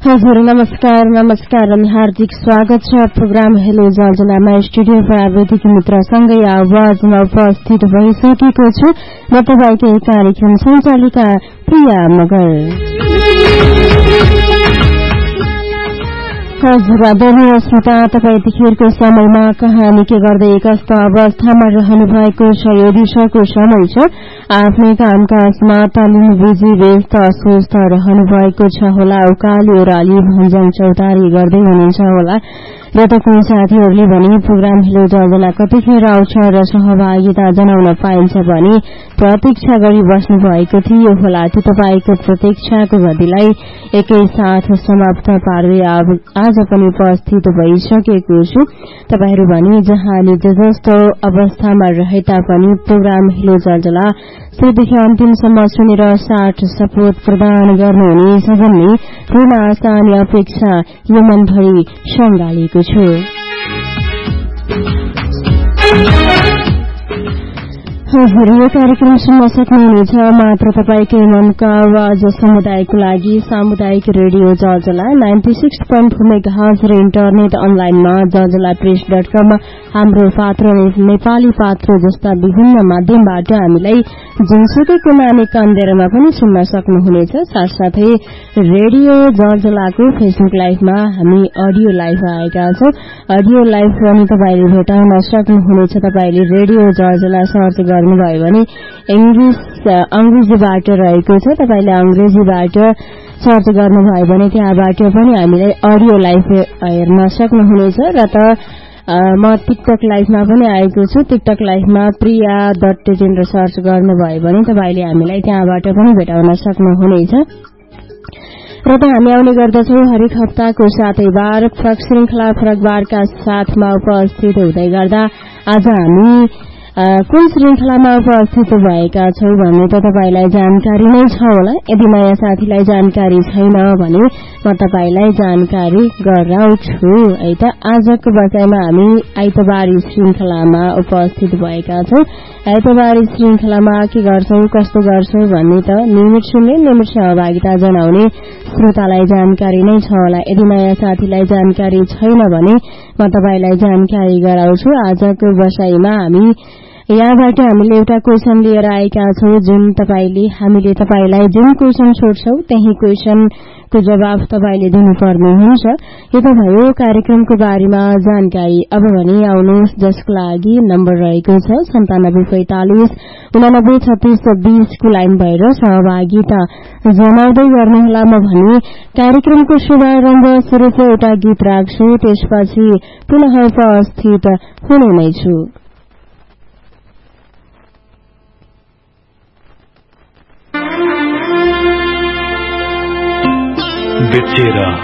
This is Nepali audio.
हजुर नमस्कार अनि हार्दिक स्वागत छ प्रोग्राम हेलो जलजलामा। स्टुडियो प्राविधिक मित्रसँगै आवाजमा उपस्थित भइसकेको छु म तपाईकै कार्यक्रम सञ्चालिका प्रिया मगर। हजुर आदरणीय श्रोता, तपाईँ यतिखेरको समयमा कहाँ के गर्दै कस्तो अवस्थामा रहनु भएको छ, यो दिशाको समय छ आफ्नै कामकाजमा तालिम बिजी व्यस्त अस्वस्थ रहनु भएको छ होला, उकाली ओह्राली भञ्ज्याङ चौतारी गर्दै हुनुहुन्छ होला र त कोही साथीहरूले भने प्रोग्राम हेलो जलजला कतिखेर आउँछ र सहभागिता जनाउन पाइन्छ भने प्रतीक्षा गरी बस्नु भएको थियो होला। त्यो तपाईँको प्रतीक्षाको गतिलाई एकैसाथ समाप्त पार्दै आज पनि उपस्थित भइसकेको छु। तपाईहरू भने जहाँ जस्तो अवस्थामा रहे तापनि प्रोग्राम हेलो जलजला सुरुदेखि अन्तिमसम्म सुनेर साथ सपोर्ट प्रदान गर्नुहुने सजनले पूर्ण आशा अनि अपेक्षा यो मनभरि सङ्गालेको छु। हजुर यो कार्यक्रम सुन्न सक्नुहुनेछ मात्र तपाईकै मनका आवाज समुदायको लागि सामुदायिक रेडियो जलजला 96.4 मेगाहर्ज र इन्टरनेट अनलाइनमा जलजलाप्रेस.com हाम्रो पात्र नेपाली पात्र जस्ता विभिन्न माध्यमबाट हामीलाई जुनसुकै कुना अनि कन्देरमा पनि सुन्न सक्नुहुनेछ। साथसाथै रेडियो जलजलाको फेसबुक लाइभमा हामी अडियो लाइभ आएका छौं। अडियो लाइभ पनि तपाईले भेटाउन सक्नुहुनेछ। तपाईले रेडियो जलजला सर्च गर्नुभयो भने अंग्रेजीबाट रहेको छ, तपाईले अंग्रेजीबाट सर्च गर्नुभयो भने त्यहाँबाट पनि हामीलाई अडियो लाइभ हेर्न सक्नुहुनेछ। र त म टिकटक लाइभमा पनि आएको छु। टिकटक लाइभमा प्रिया.टेटेन्द्र सर्च गर्नुभयो भने तपाईले हामीलाई त्यहाँबाट पनि भेटाउन सक्नुहुनेछ। र त हामी आउने गर्दछौं हरेक हप्ताको सातैबार फरक श्रृंखला फरक बारका साथमा उपस्थित हुँदै गर्दा आज हामी कुन श्रृंखलामा उपस्थित भएका छौं भन्ने त तपाईलाई जानकारी नै छ होला। यदि नयाँ साथीलाई जानकारी छैन भने म तपाईलाई जानकारी गराउँछु है त। आजको बसाइमा हामी आइतबारी श्रृंखलामा उपस्थित भएका छौं। आइतबारी श्रृंखलामा के गर्छौं कस्तो गर्छौं भन्ने त नियमित सुन्ने नियमित सहभागिता जनाउने श्रोतालाई जानकारी नै छ होला। यदि नयाँ साथीलाई जानकारी छैन भने म तपाईलाई जानकारी गराउँछु। आजको बसाइमा यहाँबाट हामीले एउटा क्वेशन लिएर आएका छौं जुन हामीले तपाईलाई जुन क्वेशन सोध्छौं त्यही क्वेशनको जवाब तपाईले दिनुपर्ने हुन्छ। यो त भयो कार्यक्रमको बारेमा जानकारी। अब भने आउनुहोस् जसको लागि नम्बर रहेको छ 9745 893620 को लाइन भएर सहभागिता जनाउँदै गर्नुहोला। म भने कार्यक्रमको शुभारम्भ स्वरूप एउटा गीत राख्छु, त्यसपछि पुनः उपस्थित हुने नै छु। बिर्सेर